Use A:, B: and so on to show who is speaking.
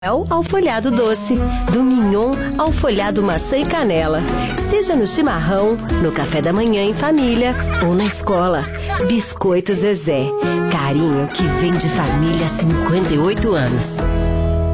A: Ao folhado doce, do mignon ao folhado maçã e canela. Seja no chimarrão, no café da manhã em família ou na escola. Biscoito Zezé, carinho que vem de família há 58 anos.